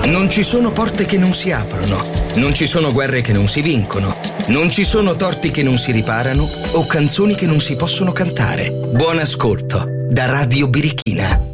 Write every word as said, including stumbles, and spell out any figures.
Non ci sono porte che non si aprono, non ci sono guerre che non si vincono, non ci sono torti che non si riparano o canzoni che non si possono cantare. Buon ascolto da Radio Birichina.